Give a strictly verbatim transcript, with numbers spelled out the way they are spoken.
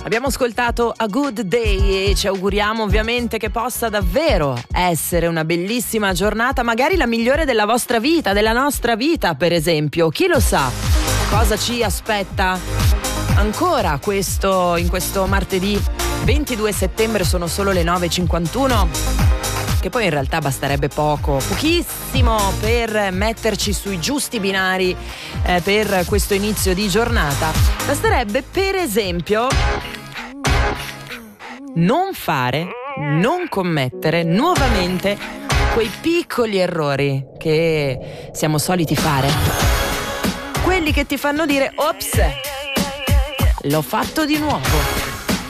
Abbiamo ascoltato A Good Day e ci auguriamo ovviamente che possa davvero essere una bellissima giornata, magari la migliore della vostra vita, della nostra vita per esempio. Chi lo sa cosa ci aspetta ancora questo, in questo martedì ventidue settembre. Sono solo le nove e cinquantuno, che poi in realtà basterebbe poco, pochissimo per metterci sui giusti binari eh, per questo inizio di giornata. Basterebbe per esempio non fare, non commettere nuovamente quei piccoli errori che siamo soliti fare, quelli che ti fanno dire ops, l'ho fatto di nuovo.